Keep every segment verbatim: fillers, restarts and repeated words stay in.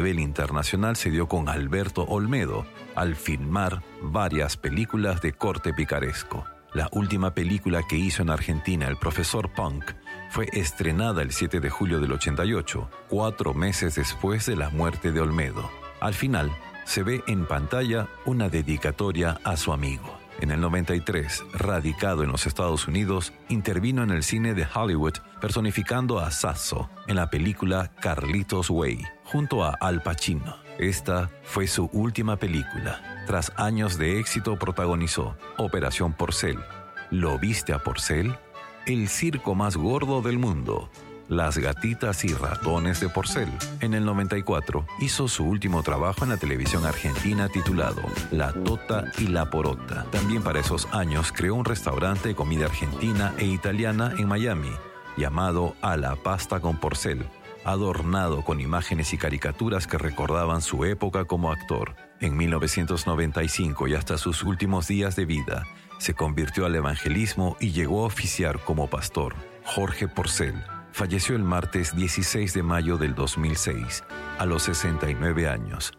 nivel internacional se dio con Alberto Olmedo, al filmar varias películas de corte picaresco. La última película que hizo en Argentina, El Profesor Punk, fue estrenada el siete de julio del ochenta y ocho, cuatro meses después de la muerte de Olmedo. Al final, se ve en pantalla una dedicatoria a su amigo. En el noventa y tres, radicado en los Estados Unidos, intervino en el cine de Hollywood personificando a Sasso en la película Carlitos Way, junto a Al Pacino. Esta fue su última película. Tras años de éxito protagonizó Operación Porcel, ¿Lo viste a Porcel?, El circo más gordo del mundo, Las gatitas y ratones de Porcel. En el noventa y cuatro hizo su último trabajo en la televisión argentina titulado La Tota y la Porota. También para esos años creó un restaurante de comida argentina e italiana en Miami llamado A la Pasta con Porcel, adornado con imágenes y caricaturas que recordaban su época como actor. En mil novecientos noventa y cinco y hasta sus últimos días de vida, se convirtió al evangelismo y llegó a oficiar como pastor. Jorge Porcel falleció el martes dieciséis de mayo del dos mil seis, a los sesenta y nueve años.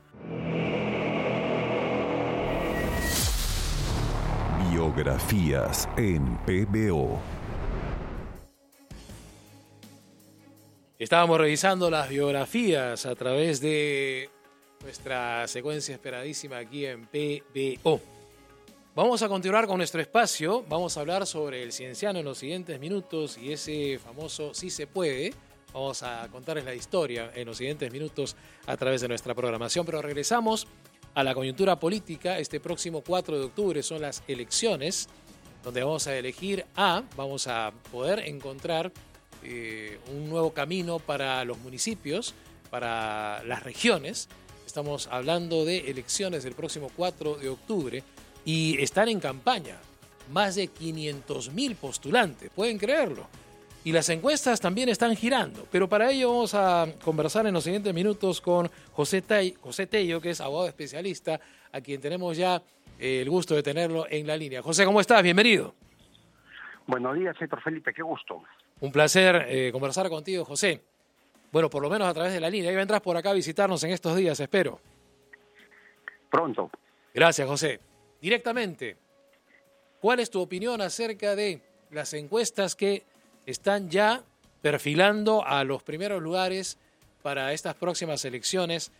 Biografías en P B O. Estábamos revisando las biografías a través de nuestra secuencia esperadísima aquí en P B O. Vamos a continuar con nuestro espacio, vamos a hablar sobre el cienciano en los siguientes minutos y ese famoso Sí se puede. Vamos a contarles la historia en los siguientes minutos a través de nuestra programación, pero regresamos a la coyuntura política. Este próximo cuatro de octubre son las elecciones, donde vamos a elegir a, vamos a poder encontrar eh, un nuevo camino para los municipios, para las regiones. Estamos hablando de elecciones del próximo cuatro de octubre. Y están en campaña más de quinientos mil postulantes, pueden creerlo. Y las encuestas también están girando. Pero para ello vamos a conversar en los siguientes minutos con José, Tay, José Tello, que es abogado especialista, a quien tenemos ya eh, el gusto de tenerlo en la línea. José, ¿cómo estás? Bienvenido. Buenos días, Héctor Felipe, qué gusto. Un placer eh, conversar contigo, José. Bueno, por lo menos a través de la línea. Ahí vendrás por acá a visitarnos en estos días, espero. Pronto. Gracias, José. Directamente, ¿cuál es tu opinión acerca de las encuestas que están ya perfilando a los primeros lugares para estas próximas elecciones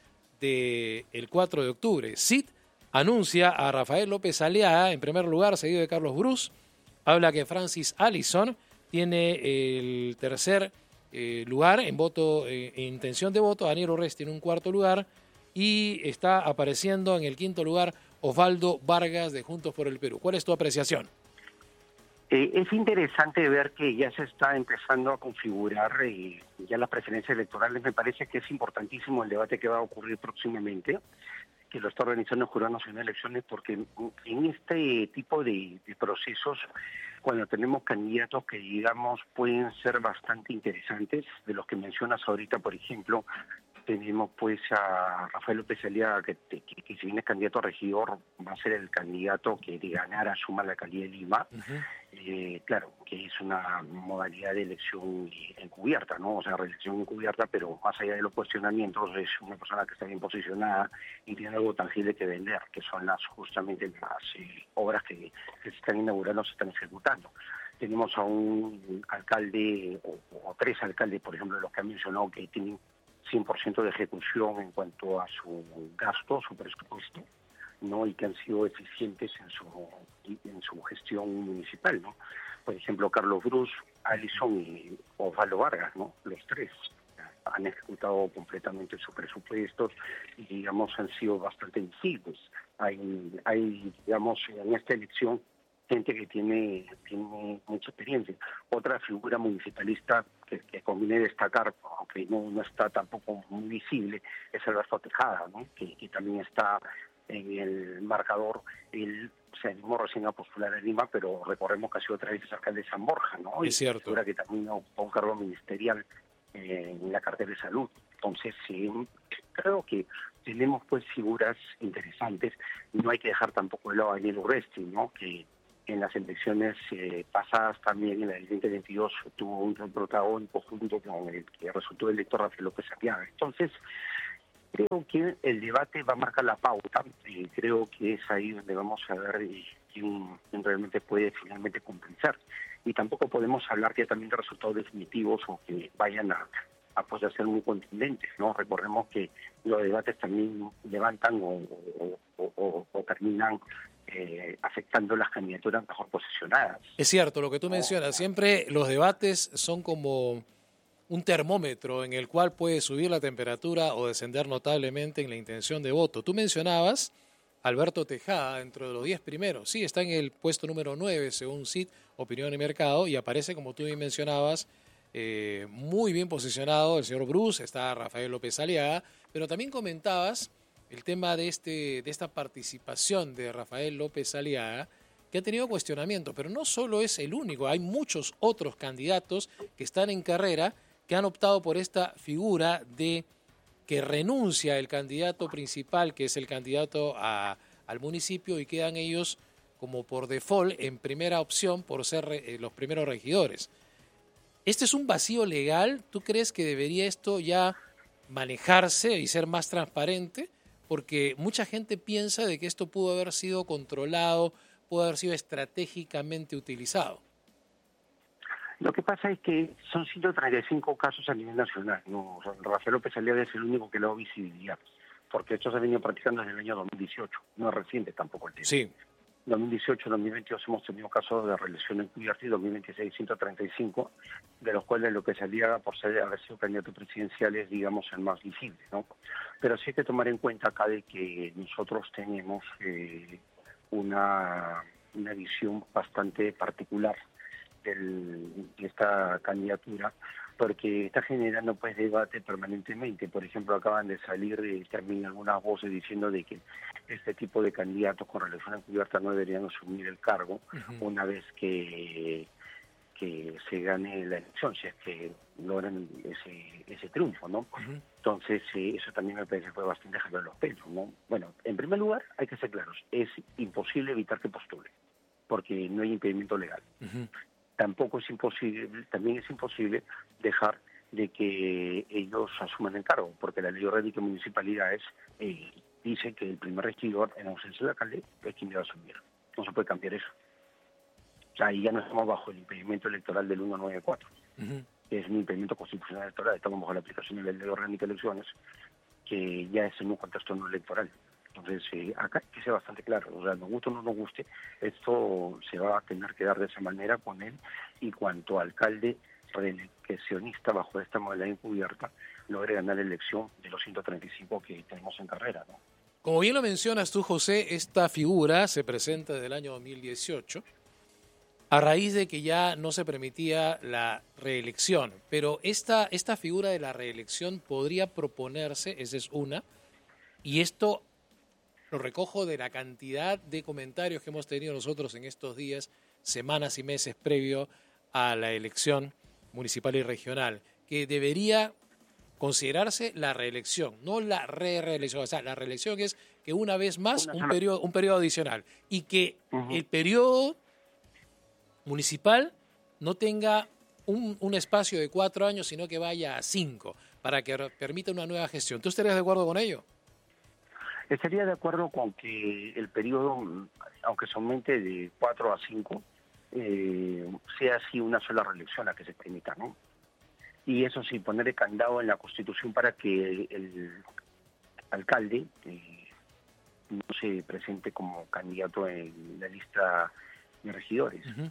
del cuatro de octubre? C I D anuncia a Rafael López Aliaga en primer lugar, seguido de Carlos Brus. Habla que Francis Allison tiene el tercer eh, lugar en voto, eh, en intención de voto. Daniel Urresti en un cuarto lugar. Y está apareciendo en el quinto lugar Osvaldo Vargas de Juntos por el Perú. ¿Cuál es tu apreciación? Eh, es interesante ver que ya se está empezando a configurar eh, ya las preferencias electorales. Me parece que es importantísimo el debate que va a ocurrir próximamente, que lo está organizando el Jurado Nacional de Elecciones, porque en este tipo de, de procesos, cuando tenemos candidatos que, digamos, pueden ser bastante interesantes, de los que mencionas ahorita, por ejemplo, tenemos pues a Rafael López Aliaga, que, que, que si bien es candidato a regidor, va a ser el candidato que de ganar asuma la alcaldía de Lima. Uh-huh. Eh, claro, que es una modalidad de elección encubierta, ¿no? O sea, reelección encubierta, pero más allá de los cuestionamientos, es una persona que está bien posicionada y tiene algo tangible que vender, que son las justamente las eh, obras que, que se están inaugurando, se están ejecutando. Tenemos a un alcalde, o, o tres alcaldes, por ejemplo, los que han mencionado, que tienen cien por ciento de ejecución en cuanto a su gasto, su presupuesto, ¿no? Y que han sido eficientes en su en su gestión municipal, ¿no? Por ejemplo, Carlos Brus, Allison y Osvaldo Vargas, ¿no? Los tres han ejecutado completamente sus presupuestos y, digamos, han sido bastante visibles. Hay, hay digamos, en esta elección gente que tiene tiene mucha experiencia. Otra figura municipalista que, que conviene destacar, aunque no, no está tampoco muy visible, es Alberto Tejada, ¿no? que, que también está en el marcador. Él se animó recién a postular en Lima, pero recordemos que ha sido otra vez alcalde de San Borja, ¿no? Es cierto. Figura que también ocupó un cargo ministerial eh, en la cartera de salud. Entonces, sí, creo que tenemos pues figuras interesantes. No hay que dejar tampoco de lado a Daniel Urresti, ¿no? Que en las elecciones eh, pasadas también, en la del veinte veintidós, tuvo un rol protagónico junto con el que resultó electo Rafael López Aliaga. Entonces, Creo que el debate va a marcar la pauta y creo que es ahí donde vamos a ver eh, quién, quién realmente puede finalmente compensar. Y tampoco podemos hablar que también de resultados definitivos o que vayan a, a, pues, a ser muy contundentes, ¿no? Recordemos que los debates también levantan o, o, o, o, o terminan eh, afectando las candidaturas mejor posicionadas. Es cierto, lo que tú mencionas, siempre los debates son como un termómetro en el cual puede subir la temperatura o descender notablemente en la intención de voto. Tú mencionabas Alberto Tejada dentro de los diez primeros. Sí, está en el puesto número nueve según C I T, Opinión y Mercado, y aparece, como tú bien mencionabas, eh, muy bien posicionado el señor Bruce, está Rafael López Aliaga, pero también comentabas el tema de, este, de esta participación de Rafael López Aliaga, que ha tenido cuestionamiento, pero no solo es el único, hay muchos otros candidatos que están en carrera que han optado por esta figura de que renuncia el candidato principal, que es el candidato a, al municipio, y quedan ellos como por default en primera opción por ser eh, los primeros regidores. ¿Este es un vacío legal? ¿Tú crees que debería esto ya manejarse y ser más transparente? Porque mucha gente piensa de que esto pudo haber sido controlado, pudo haber sido estratégicamente utilizado. Lo que pasa es que son ciento treinta y cinco casos a nivel nacional. No, Rafael López Aliaga es el único que le da visibilidad, porque esto se ha venido practicando desde el año dos mil dieciocho, no es reciente tampoco el tema. Sí. dos mil dieciocho, dos mil veintidós hemos tenido casos de reelección encubierta y dos mil veintiséis ciento treinta y cinco, de los cuales López Aliaga, por ser, haber sido candidato presidencial, es, digamos, el más visible, ¿no? Pero sí hay que tomar en cuenta acá de que nosotros tenemos eh, una, una visión bastante particular del, de esta candidatura, porque está generando pues debate permanentemente. Por ejemplo, acaban de salir eh, también algunas voces diciendo de que este tipo de candidatos con reelección encubierta no deberían asumir el cargo uh-huh. una vez que que se gane la elección, si es que logran ese ese triunfo, ¿no? Uh-huh. Entonces, eh, eso también me parece que fue bastante jalón los pelos, ¿no? Bueno, en primer lugar, hay que ser claros, es imposible evitar que postule, porque no hay impedimento legal. Uh-huh. Tampoco es imposible, también es imposible dejar de que ellos asuman el cargo, porque la ley orgánica de municipalidades eh, dice que el primer regidor, en ausencia del alcalde, es quien debe asumir. No se puede cambiar eso. O sea, ahí ya no estamos bajo el impedimento electoral del ciento noventa y cuatro, uh-huh. que es un impedimento constitucional electoral, estamos bajo la aplicación de la ley orgánica de elecciones, que ya es en un contexto no electoral. Entonces, eh, acá hay que ser bastante claro, o sea, nos guste o no nos guste, esto se va a tener que dar de esa manera con él, y cuanto alcalde reeleccionista bajo esta modalidad encubierta logre ganar la elección de los ciento treinta y cinco que tenemos en carrera, ¿no? Como bien lo mencionas tú, José, esta figura se presenta desde el año dos mil dieciocho, a raíz de que ya no se permitía la reelección, pero esta, esta figura de la reelección podría proponerse, esa es una, y esto lo recojo de la cantidad de comentarios que hemos tenido nosotros en estos días, semanas y meses previo a la elección municipal y regional, que debería considerarse la reelección, no la re-reelección. O sea, la reelección es que una vez más una un periodo, un periodo adicional, y que uh-huh. el periodo municipal no tenga un, un espacio de cuatro años, sino que vaya a cinco, para que permita una nueva gestión. ¿Tú estarías de acuerdo con ello? Estaría de acuerdo con que el periodo, aunque se aumente de cuatro a cinco, eh, sea así una sola reelección la que se permita, ¿no? Y eso sí, poner el candado en la Constitución para que el alcalde eh, no se presente como candidato en la lista de regidores. Uh-huh.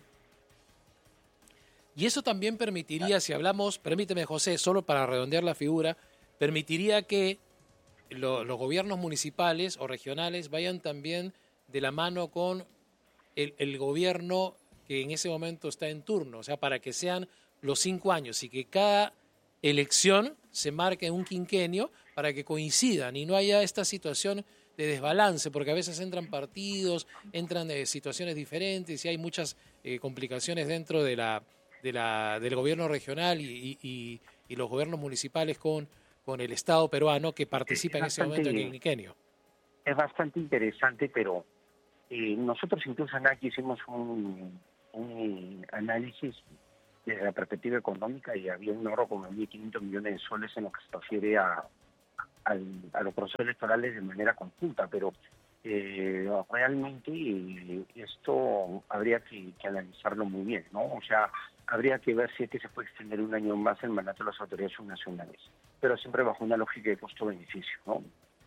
Y eso también permitiría, si hablamos, permíteme José, solo para redondear la figura, permitiría que lo, los gobiernos municipales o regionales vayan también de la mano con el, el gobierno que en ese momento está en turno, o sea, para que sean los cinco años y que cada elección se marque en un quinquenio para que coincidan y no haya esta situación de desbalance, porque a veces entran partidos, entran eh, situaciones diferentes y hay muchas eh, complicaciones dentro de la, de la, del gobierno regional y, y, y los gobiernos municipales con, con el Estado peruano que participa en ese momento en el quinquenio. Es bastante interesante, pero eh, nosotros incluso en aquí hicimos un, un análisis desde la perspectiva económica y había un ahorro como mil quinientos millones de soles en lo que se refiere a, al, a los procesos electorales de manera conjunta, pero eh, realmente eh, esto habría que, que analizarlo muy bien, ¿no? O sea, habría que ver si es que se puede extender un año más el mandato de las autoridades subnacionales, pero siempre bajo una lógica de costo-beneficio, ¿no?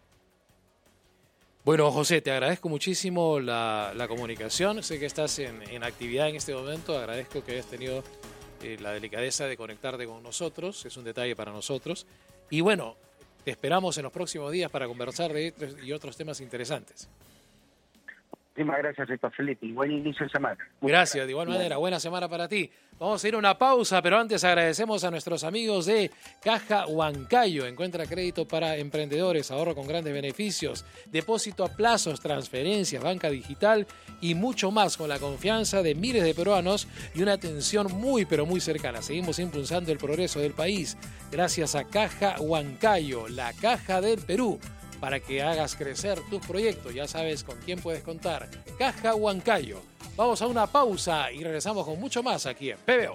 Bueno, José, te agradezco muchísimo la, la comunicación. Sé que estás en, en actividad en este momento. Agradezco que hayas tenido eh, la delicadeza de conectarte con nosotros. Es un detalle para nosotros. Y bueno, te esperamos en los próximos días para conversar de estos y otros temas interesantes. Muchísimas gracias, Héctor Felipe. Y buen inicio de semana. Muchas Gracias, de igual manera. Buena semana para ti. Vamos a ir a una pausa, pero antes agradecemos a nuestros amigos de Caja Huancayo. Encuentra crédito para emprendedores, ahorro con grandes beneficios, depósito a plazos, transferencias, banca digital y mucho más, con la confianza de miles de peruanos y una atención muy, pero muy cercana. Seguimos impulsando el progreso del país gracias a Caja Huancayo, la caja del Perú, para que hagas crecer tus proyectos. Ya sabes con quién puedes contar. Caja Huancayo. Vamos a una pausa y regresamos con mucho más aquí en P B O.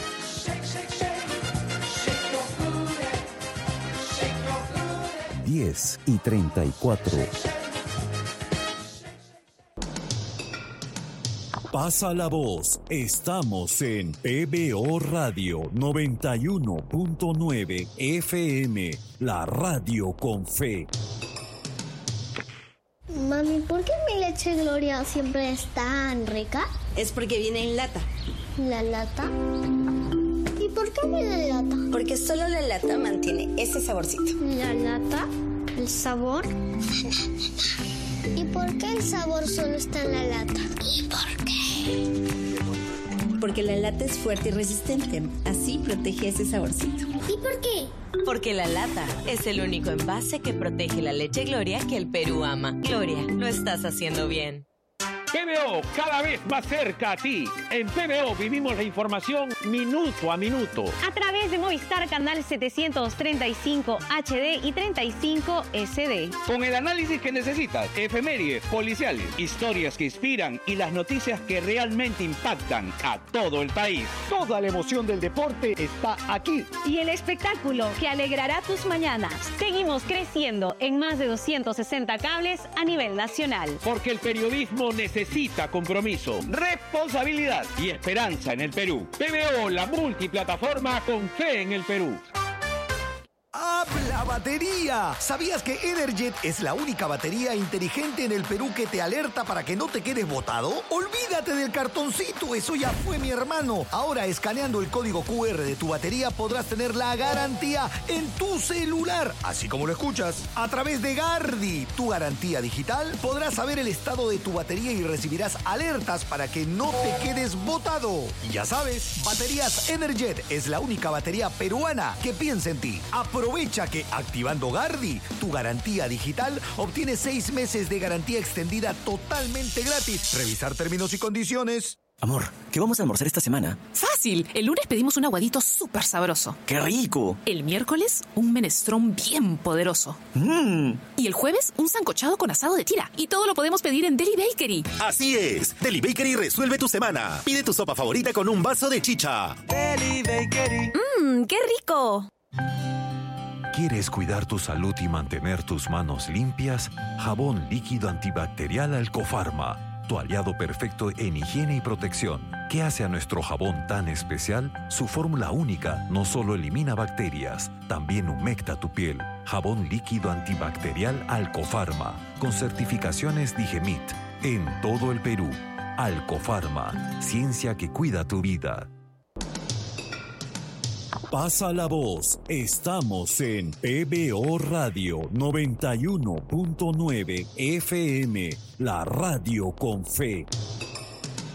diez y treinta y cuatro. Pasa la voz. Estamos en P B O Radio noventa y uno punto nueve F M, la radio con fe. Mami, ¿por qué mi leche Gloria siempre es tan rica? Es porque viene en lata. ¿La lata? ¿Y por qué viene en lata? Porque solo la lata mantiene ese saborcito. ¿La lata? ¿El sabor? ¿Y por qué el sabor solo está en la lata? ¿Y por qué? Porque la lata es fuerte y resistente. Así protege ese saborcito. ¿Y por qué? Porque la lata es el único envase que protege la leche Gloria que el Perú ama. Gloria, lo estás haciendo bien. P B O, cada vez más cerca a ti. En P B O vivimos la información minuto a minuto. A través de Movistar Canal setecientos treinta y cinco H D y treinta y cinco S D. Con el análisis que necesitas, efemérides, policiales, historias que inspiran y las noticias que realmente impactan a todo el país. Toda la emoción del deporte está aquí. Y el espectáculo que alegrará tus mañanas. Seguimos creciendo en más de doscientos sesenta cables a nivel nacional. Porque el periodismo necesita Necesita compromiso, responsabilidad y esperanza en el Perú. P B O, la multiplataforma con fe en el Perú. ¡Habla batería! ¿Sabías que Energet es la única batería inteligente en el Perú que te alerta para que no te quedes botado? ¡Olvídate del cartoncito! ¡Eso ya fue, mi hermano! Ahora, escaneando el código cu erre de tu batería, podrás tener la garantía en tu celular. Así como lo escuchas. A través de Gardi, tu garantía digital, podrás saber el estado de tu batería y recibirás alertas para que no te quedes botado. Y ya sabes, Baterías Energet es la única batería peruana que piensa en ti. Aprovecha que activando Gardi, tu garantía digital, obtienes seis meses de garantía extendida totalmente gratis. Revisar términos y condiciones. Amor, ¿qué vamos a almorzar esta semana? Fácil. El lunes pedimos un aguadito súper sabroso. ¡Qué rico! El miércoles, un menestrón bien poderoso. ¡Mmm! Y el jueves, un sancochado con asado de tira. Y todo lo podemos pedir en Deli Bakery. Así es. Deli Bakery resuelve tu semana. Pide tu sopa favorita con un vaso de chicha. Deli Bakery. ¡Mmm, qué rico! ¿Quieres cuidar tu salud y mantener tus manos limpias? Jabón líquido antibacterial Alcofarma, tu aliado perfecto en higiene y protección. ¿Qué hace a nuestro jabón tan especial? Su fórmula única no solo elimina bacterias, también humecta tu piel. Jabón líquido antibacterial Alcofarma, con certificaciones Digemit, en todo el Perú. Alcofarma, ciencia que cuida tu vida. Pasa la voz. Estamos en P B O Radio noventa y uno punto nueve F M, la radio con fe.